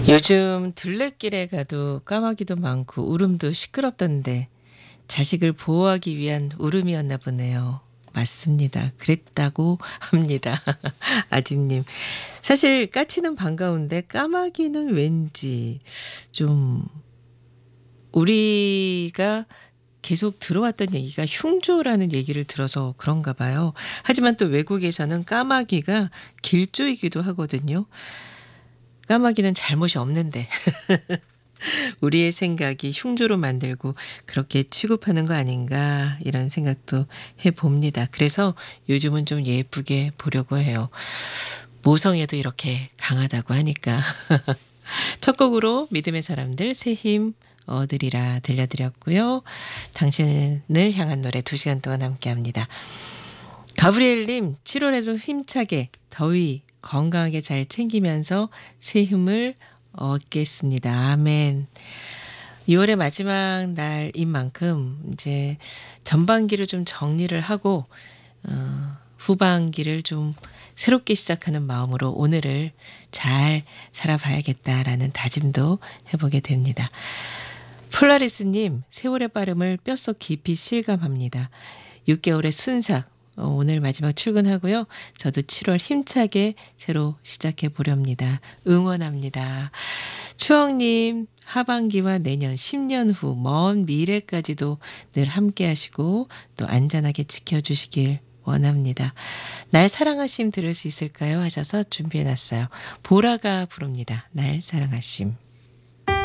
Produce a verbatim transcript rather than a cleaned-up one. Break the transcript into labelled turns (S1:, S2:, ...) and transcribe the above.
S1: 요즘 둘레길에 가도 까마귀도 많고 울음도 시끄럽던데 자식을 보호하기 위한 울음이었나 보네요. 맞습니다. 그랬다고 합니다. 아진님. 사실 까치는 반가운데 까마귀는 왠지 좀 우리가 계속 들어왔던 얘기가 흉조라는 얘기를 들어서 그런가 봐요. 하지만 또 외국에서는 까마귀가 길조이기도 하거든요. 까마귀는 잘못이 없는데 우리의 생각이 흉조로 만들고 그렇게 취급하는 거 아닌가 이런 생각도 해봅니다. 그래서 요즘은 좀 예쁘게 보려고 해요. 모성애도 이렇게 강하다고 하니까. 첫 곡으로 믿음의 사람들 새 힘 얻으리라 들려드렸고요. 당신을 향한 노래 두 시간 동안 함께합니다. 가브리엘님 칠월에도 힘차게 더위 건강하게 잘 챙기면서 새 힘을 얻겠습니다. 아멘. 유월의 마지막 날인 만큼 이제 전반기를 좀 정리를 하고 어, 후반기를 좀 새롭게 시작하는 마음으로 오늘을 잘 살아봐야겠다라는 다짐도 해보게 됩니다. 폴라리스님 세월의 빠름을 뼛속 깊이 실감합니다. 육 개월의 순삭 어, 오늘 마지막 출근하고요. 저도 칠월 힘차게 새로 시작해 보렵니다. 응원합니다. 추억님 하반기와 내년 십 년 후 먼 미래까지도 늘 함께 하시고 또 안전하게 지켜주시길 원합니다. 날 사랑하심 들을 수 있을까요? 하셔서 준비해놨어요. 보라가 부릅니다. 날 사랑하심.